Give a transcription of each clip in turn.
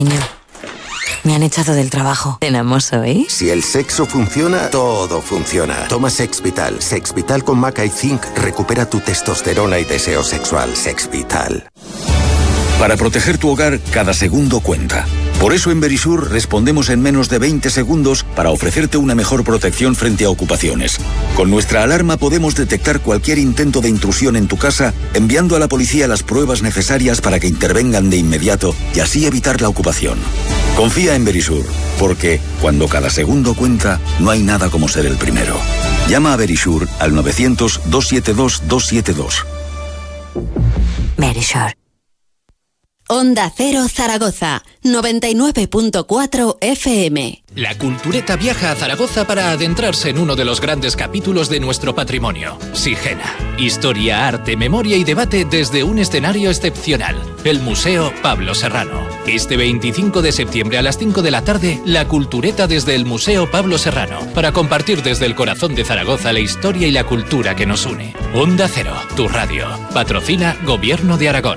Me han echado del trabajo. ¿Tenemos hoy? Si el sexo funciona, todo funciona. Toma Sexvital. Sexvital con maca y zinc recupera tu testosterona y deseo sexual. Sexvital. Para proteger tu hogar, cada segundo cuenta. Por eso en Verisur respondemos en menos de 20 segundos para ofrecerte una mejor protección frente a ocupaciones. Con nuestra alarma podemos detectar cualquier intento de intrusión en tu casa, enviando a la policía las pruebas necesarias para que intervengan de inmediato y así evitar la ocupación. Confía en Verisur, porque cuando cada segundo cuenta, no hay nada como ser el primero. Llama a Verisur al 900-272-272. Verisur. Onda Cero Zaragoza, 99.4 FM. La Cultureta viaja a Zaragoza para adentrarse en uno de los grandes capítulos de nuestro patrimonio, Sigena. Historia, arte, memoria y debate desde un escenario excepcional, el Museo Pablo Serrano. Este 25 de septiembre a las 5 de la tarde, la Cultureta desde el Museo Pablo Serrano, para compartir desde el corazón de Zaragoza la historia y la cultura que nos une. Onda Cero, tu radio. Patrocina Gobierno de Aragón.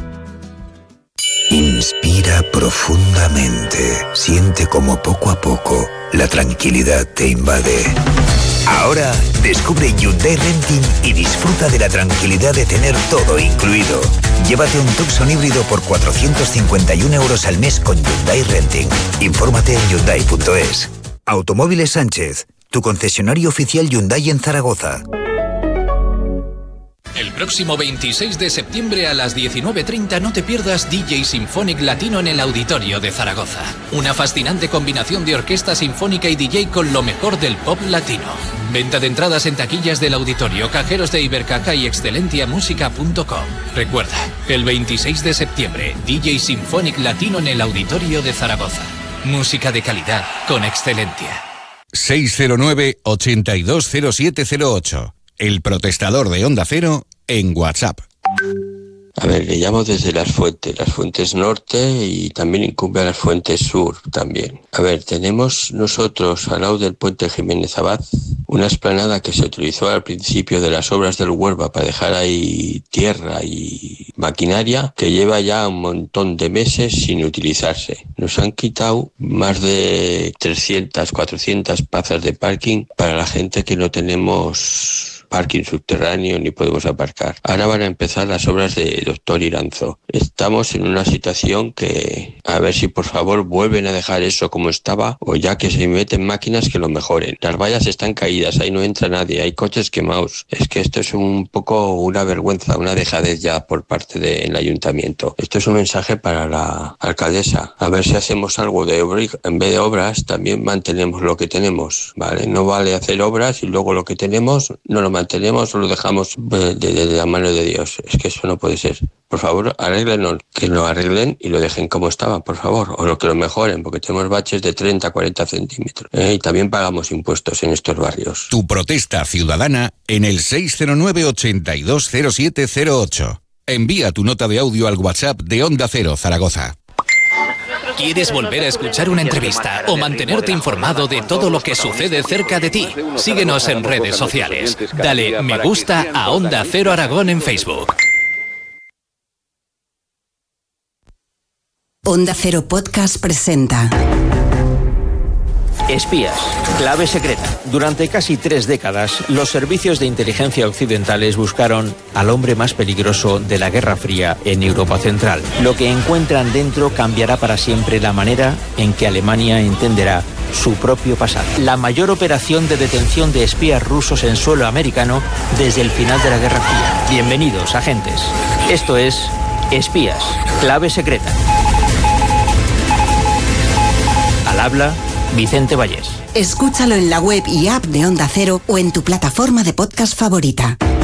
Inspira profundamente. Siente como poco a poco la tranquilidad te invade. Ahora descubre Hyundai Renting y disfruta de la tranquilidad de tener todo incluido. Llévate un Tucson híbrido por 451 euros al mes con Hyundai Renting. Infórmate en Hyundai.es. Automóviles Sánchez, tu concesionario oficial Hyundai en Zaragoza. El próximo 26 de septiembre a las 19:30 no te pierdas DJ Symphonic Latino en el Auditorio de Zaragoza. Una fascinante combinación de orquesta sinfónica y DJ con lo mejor del pop latino. Venta de entradas en taquillas del auditorio, cajeros de Ibercaja y excelentiamusica.com. Recuerda, el 26 de septiembre, DJ Symphonic Latino en el Auditorio de Zaragoza. Música de calidad con Excelentia. 609-820708. El protestador de Onda Cero en WhatsApp. A ver, le llamo desde Las Fuentes Norte y también incumbe a Las Fuentes Sur también. A ver, tenemos nosotros al lado del puente Jiménez Abad una explanada que se utilizó al principio de las obras del Huelva para dejar ahí tierra y maquinaria que lleva ya un montón de meses sin utilizarse. Nos han quitado más de 300, 400 plazas de parking para la gente que no tenemos parking subterráneo ni podemos aparcar. Ahora van a empezar las obras de Doctor Iranzo. Estamos en una situación que a ver si por favor vuelven a dejar eso como estaba o ya que se meten máquinas que lo mejoren. Las vallas están caídas, ahí no entra nadie, hay coches quemados. Es que esto es un poco una vergüenza, una dejadez ya por parte del ayuntamiento. Esto es un mensaje para la alcaldesa. A ver si hacemos algo de obra, en vez de obras también mantenemos lo que tenemos, ¿vale? No vale hacer obras y luego lo que tenemos no lo mantenemos o lo dejamos de la mano de Dios. Es que eso no puede ser. Por favor, arréglenos, que lo arreglen y lo dejen como estaba, por favor, o lo que lo mejoren, porque tenemos baches de 30, 40 centímetros. Y también pagamos impuestos en estos barrios. Tu protesta ciudadana en el 609-820708. Envía tu nota de audio al WhatsApp de Onda Cero Zaragoza. ¿Quieres volver a escuchar una entrevista o mantenerte informado de todo lo que sucede cerca de ti? Síguenos en redes sociales. Dale me gusta a Onda Cero Aragón en Facebook. Onda Cero Podcast presenta Espías, clave secreta. Durante casi 3 décadas, los servicios de inteligencia occidentales buscaron al hombre más peligroso de la Guerra Fría en Europa Central. Lo que encuentran dentro cambiará para siempre la manera en que Alemania entenderá su propio pasado. La mayor operación de detención de espías rusos en suelo americano desde el final de la Guerra Fría. Bienvenidos, agentes. Esto es Espías, clave secreta. Al habla Vicente Vallés. Escúchalo en la web y app de Onda Cero o en tu plataforma de podcast favorita.